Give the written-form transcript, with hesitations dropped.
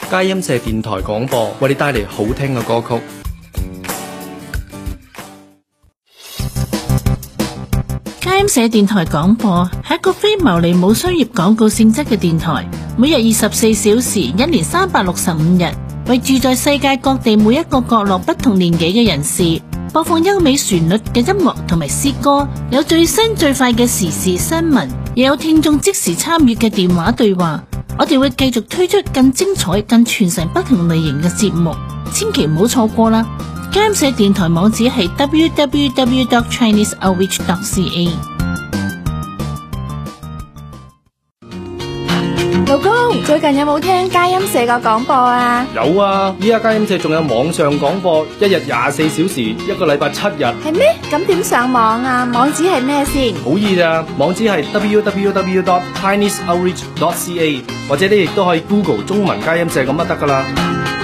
佳音社電台廣播為你帶嚟好聽嘅歌曲。 佳音社電台廣播係一個非牟利冇商業廣告性質嘅電台，每日24小時，一年365日，為住在世界各地每一個角落不同年紀嘅人士播放優美旋律嘅音樂同埋詩歌，有最新最快嘅時事新聞，亦有聽眾即時參與嘅電話對話。我哋會繼續推出更精彩、更傳承不同類型嘅節目，千祈唔好錯過啦！佳音社電台網址係 www.chineseoutreach.ca。 老公，最近有冇聽佳音社個廣播啊？ 有啊，依家佳音社仲有網上廣播，一日24小時，一個禮拜7日。 係咩？咁點上網啊？網址係咩先？ 好易咋，網址係 www.chineseoutreach.ca， 或者你亦都可以 Google 中文佳音社咁就得噶啦。